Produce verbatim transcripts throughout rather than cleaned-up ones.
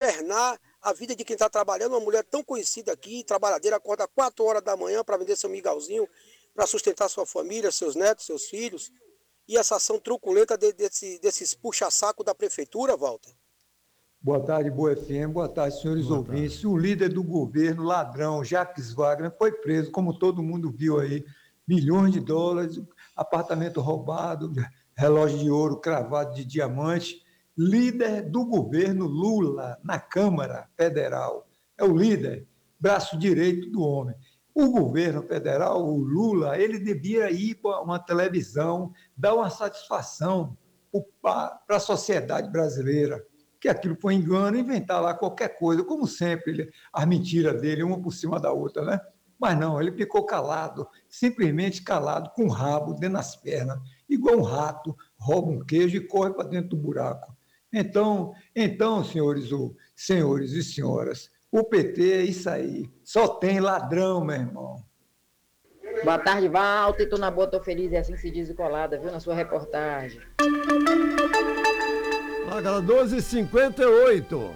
governar a vida de quem está trabalhando. Uma mulher tão conhecida aqui, trabalhadeira, acorda quatro horas da manhã para vender seu migalzinho, para sustentar sua família, seus netos, seus filhos. E essa ação truculenta de, desse, desses puxa-saco da prefeitura, Walter? Boa tarde, Boa F M. Boa tarde, senhores Boa ouvintes. Tarde. O líder do governo, ladrão, Jacques Wagner, foi preso, como todo mundo viu aí, milhões de dólares, apartamento roubado, relógio de ouro cravado de diamante. Líder do governo Lula na Câmara Federal. É o líder, braço direito do homem. O governo federal, o Lula, ele devia ir para uma televisão, dar uma satisfação para a sociedade brasileira, que aquilo foi engano, inventar lá qualquer coisa, como sempre, ele, as mentiras dele, uma por cima da outra, né? Mas não, ele ficou calado, simplesmente calado, com o rabo dentro das pernas, igual um rato, rouba um queijo e corre para dentro do buraco. Então, então, senhores, ou, senhores e senhoras, o P T é isso aí, só tem ladrão, meu irmão. Boa tarde, Walter, tô na boa, tô feliz, é assim que se diz e colada, viu, na sua reportagem. Agora doze e cinquenta e oito.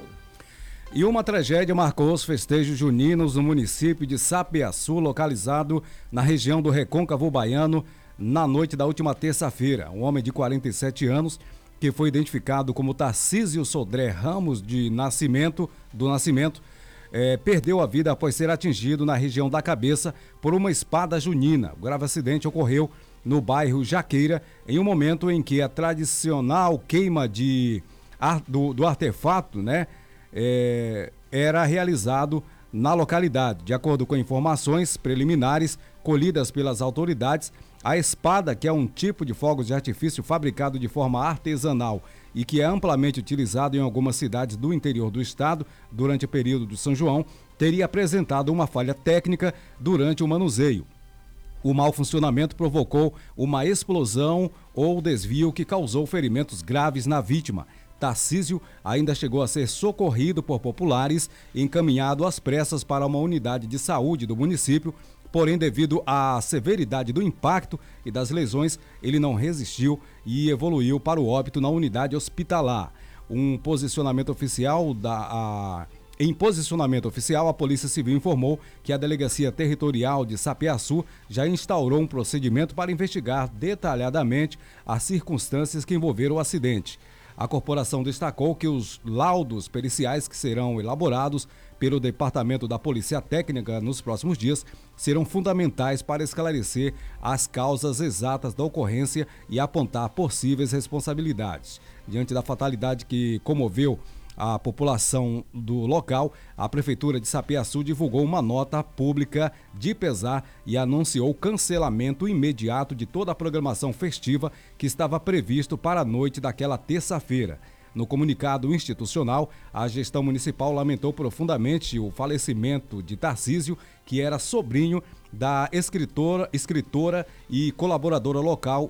E uma tragédia marcou os festejos juninos no município de Sapiaçu, localizado na região do Recôncavo Baiano, na noite da última terça-feira. Um homem de quarenta e sete anos, que foi identificado como Tarcísio Sodré Ramos de Nascimento, do Nascimento, eh, perdeu a vida após ser atingido na região da cabeça por uma espada junina. O grave acidente ocorreu no bairro Jaqueira, em um momento em que a tradicional queima de, do, do artefato, né, é, era realizado na localidade. De acordo com informações preliminares colhidas pelas autoridades, a espada, que é um tipo de fogos de artifício fabricado de forma artesanal e que é amplamente utilizado em algumas cidades do interior do estado durante o período do São João, teria apresentado uma falha técnica durante o manuseio. O mau funcionamento provocou uma explosão ou desvio que causou ferimentos graves na vítima. Tarcísio ainda chegou a ser socorrido por populares e encaminhado às pressas para uma unidade de saúde do município, porém, devido à severidade do impacto e das lesões, ele não resistiu e evoluiu para o óbito na unidade hospitalar. Um posicionamento oficial da... A... Em posicionamento oficial, a Polícia Civil informou que a Delegacia Territorial de Sapiaçu já instaurou um procedimento para investigar detalhadamente as circunstâncias que envolveram o acidente. A corporação destacou que os laudos periciais que serão elaborados pelo Departamento da Polícia Técnica nos próximos dias serão fundamentais para esclarecer as causas exatas da ocorrência e apontar possíveis responsabilidades. Diante da fatalidade que comoveu a população do local, a Prefeitura de Sapiaçu divulgou uma nota pública de pesar e anunciou o cancelamento imediato de toda a programação festiva que estava previsto para a noite daquela terça-feira. No comunicado institucional, a gestão municipal lamentou profundamente o falecimento de Tarcísio, que era sobrinho da escritora, escritora e colaboradora local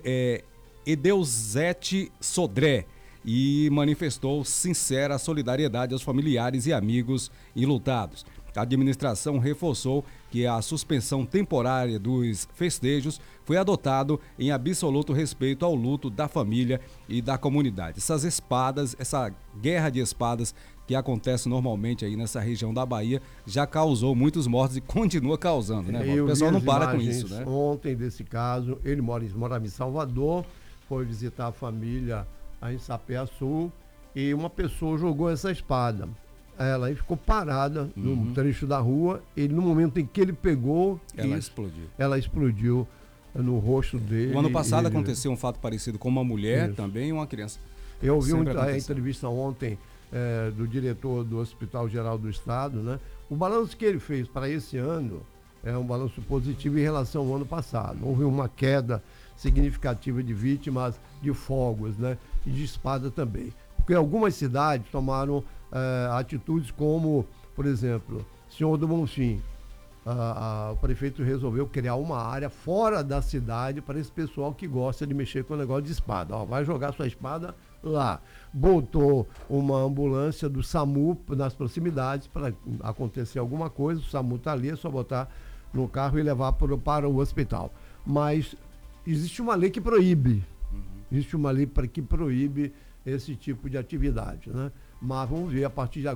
Edeusete Sodré, e manifestou sincera solidariedade aos familiares e amigos enlutados. A administração reforçou que a suspensão temporária dos festejos foi adotado em absoluto respeito ao luto da família e da comunidade. Essas espadas, essa guerra de espadas que acontece normalmente aí nessa região da Bahia, já causou muitos mortos e continua causando, né? Eu o pessoal não para com isso, né? Ontem desse caso, ele mora, morava em Salvador, foi visitar a família em Sapiaçu, e uma pessoa jogou essa espada. Ela aí ficou parada uhum. no trecho da rua, e no momento em que ele pegou, ela isso, explodiu. Ela explodiu no rosto dele. O ano passado ele... aconteceu um fato parecido com uma mulher isso. também e uma criança. Eu ouvi muito a entrevista ontem é, do diretor do Hospital Geral do Estado, né? O balanço que ele fez para esse ano é um balanço positivo em relação ao ano passado. Houve uma queda significativa de vítimas de fogos, né? E de espada também. Porque algumas cidades tomaram é, atitudes como, por exemplo, Senhor do Bonfim, a, a, o prefeito resolveu criar uma área fora da cidade para esse pessoal que gosta de mexer com o negócio de espada. Ó, vai jogar sua espada lá. Botou uma ambulância do SAMU nas proximidades para acontecer alguma coisa, o SAMU está ali, é só botar no carro e levar para, para o hospital. Mas existe uma lei que proíbe, uhum. existe uma lei para que proíbe esse tipo de atividade, né? Mas vamos ver a partir de agora.